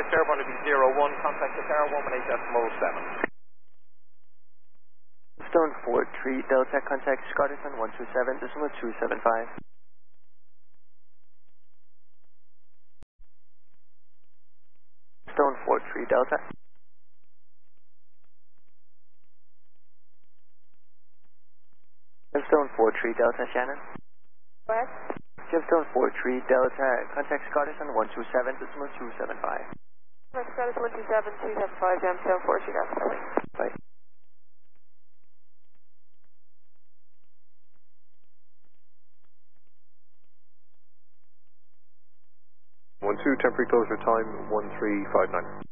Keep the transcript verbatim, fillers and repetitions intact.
Airborne to be zero one, contact the tower one one eight decimal seven. Stone four three Delta, contact Scottish on one two seven decimal two seven five. Stone four three Delta. Gemstone four three Delta, Shannon. What? Gemstone four three Delta, contact Scottish on one two seven decimal two seven five. Contact Scottish one two seven two seven five, Gemstone four three Delta. Bye. one two, temporary closure time one three five nine.